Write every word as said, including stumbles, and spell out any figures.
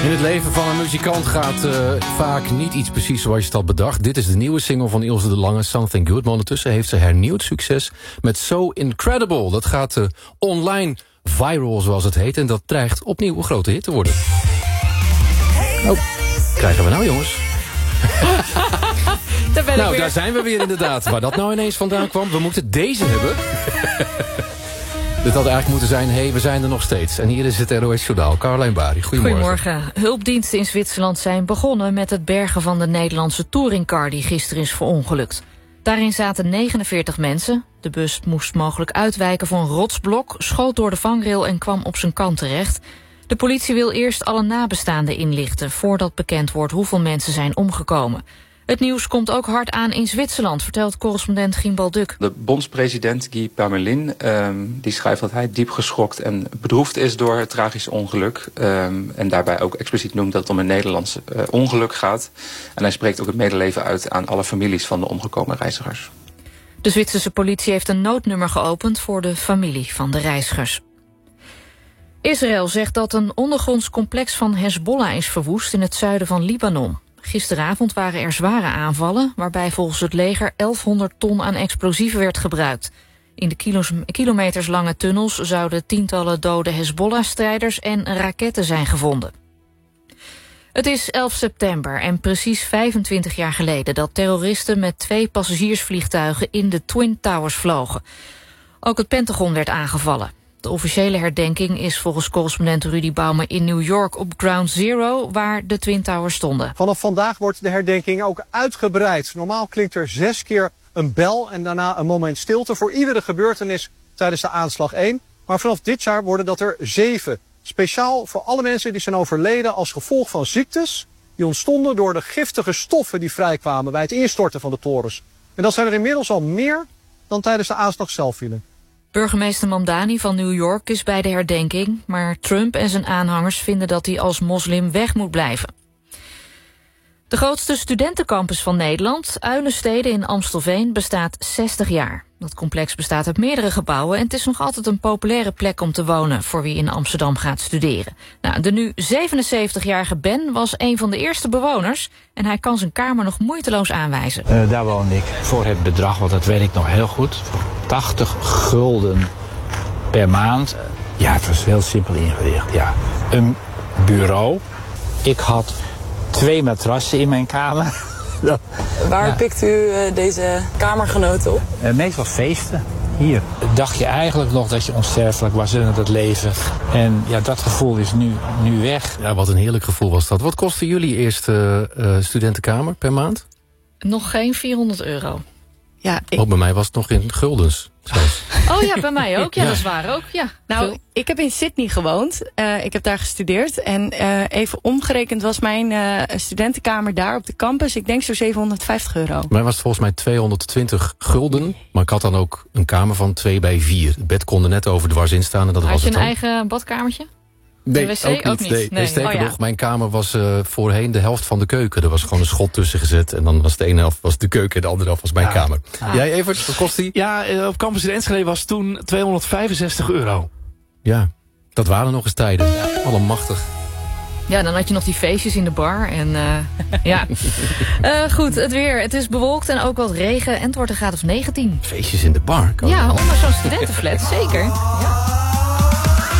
In het leven van een muzikant gaat uh, vaak niet iets precies zoals je het had bedacht. Dit is de nieuwe single van Ilse de Lange, Something Good. Maar ondertussen heeft ze hernieuwd succes met So Incredible. Dat gaat uh, online viral, zoals het heet. En dat dreigt opnieuw een grote hit te worden. Oh, krijgen we nou, jongens? daar ben nou, ik weer. Daar zijn we weer inderdaad. Waar dat nou ineens vandaan kwam. We moeten deze hebben. Dit had eigenlijk moeten zijn, hé, hey, we zijn er nog steeds. En hier is het R O S-journaal. Carolijn Bari, goedemorgen. Goedemorgen. Hulpdiensten in Zwitserland zijn begonnen met het bergen van de Nederlandse touringcar die gisteren is verongelukt. Daarin zaten negenenveertig mensen. De bus moest mogelijk uitwijken voor een rotsblok, schoot door de vangrail en kwam op zijn kant terecht. De politie wil eerst alle nabestaanden inlichten voordat bekend wordt hoeveel mensen zijn omgekomen. Het nieuws komt ook hard aan in Zwitserland, vertelt correspondent Gimbal Duk. De bondspresident Guy Parmelin um, die schrijft dat hij diep geschokt en bedroefd is door het tragische ongeluk. Um, en daarbij ook expliciet noemt dat het om een Nederlands uh, ongeluk gaat. En hij spreekt ook het medeleven uit aan alle families van de omgekomen reizigers. De Zwitserse politie heeft een noodnummer geopend voor de familie van de reizigers. Israël zegt dat een ondergronds complex van Hezbollah is verwoest in het zuiden van Libanon. Gisteravond waren er zware aanvallen, waarbij volgens het leger elfhonderd ton aan explosieven werd gebruikt. In de kilos, kilometers lange tunnels zouden tientallen dode Hezbollah-strijders en raketten zijn gevonden. Het is elf september en precies vijfentwintig jaar geleden dat terroristen met twee passagiersvliegtuigen in de Twin Towers vlogen. Ook het Pentagon werd aangevallen. De officiële herdenking is volgens correspondent Rudy Baumer in New York op Ground Zero, waar de Twin Towers stonden. Vanaf vandaag wordt de herdenking ook uitgebreid. Normaal klinkt er zes keer een bel en daarna een moment stilte voor iedere gebeurtenis tijdens de aanslag één. Maar vanaf dit jaar worden dat er zeven. Speciaal voor alle mensen die zijn overleden als gevolg van ziektes die ontstonden door de giftige stoffen die vrijkwamen bij het instorten van de torens. En dat zijn er inmiddels al meer dan tijdens de aanslag zelf vielen. Burgemeester Mamdani van New York is bij de herdenking, maar Trump en zijn aanhangers vinden dat hij als moslim weg moet blijven. De grootste studentencampus van Nederland, Uilenstede in Amstelveen, bestaat zestig jaar. Dat complex bestaat uit meerdere gebouwen en het is nog altijd een populaire plek om te wonen voor wie in Amsterdam gaat studeren. Nou, de nu zevenenzeventigjarige Ben was een van de eerste bewoners en hij kan zijn kamer nog moeiteloos aanwijzen. Uh, daar woonde ik voor het bedrag, want dat weet ik nog heel goed, voor tachtig gulden per maand. Ja, het was heel simpel ingericht. Ja. Een bureau. Ik had twee matrassen in mijn kamer. Dat, Waar ja. pikt u uh, deze kamergenoten op? Uh, meestal feesten. Hier. Dacht je eigenlijk nog dat je onsterfelijk was in het leven. En ja, dat gevoel is nu, nu weg. Ja, wat een heerlijk gevoel was dat. Wat kostte jullie eerste uh, studentenkamer per maand? Nog geen vierhonderd euro. Ja, ik... Oh, bij mij was het nog in guldens. Zelfs. Oh ja, bij mij ook. Ja, ja. Dat is waar ook. Ja. Nou, Veel. ik heb in Sydney gewoond. Uh, ik heb daar gestudeerd. En uh, even omgerekend was mijn uh, studentenkamer daar op de campus, ik denk zo zevenhonderdvijftig euro. Mij was het volgens mij tweehonderdtwintig gulden. Maar ik had dan ook een kamer van twee bij vier. Het bed kon er net over dwars in staan. En dat had was je het een dan. eigen badkamertje? Nee, de wc? ook niet. Ook niet. Nee, nee. sterker oh, ja. nog, mijn kamer was uh, voorheen de helft van de keuken. Er was gewoon een schot tussen gezet. En dan was de ene helft was de keuken en de andere helft was mijn ja. kamer. Ah. Jij, Evert, wat kost die? Ja, op campus in Enschede was toen tweehonderdvijfenzestig euro. Ja, dat waren nog eens tijden. Ja. Allemachtig. Ja, dan had je nog die feestjes in de bar. En uh, ja. Uh, goed, het weer. Het is bewolkt en ook wat regen. En het wordt een graad of negentien. Feestjes in de bar? Ja, onder zo'n studentenflat, zeker. Ja.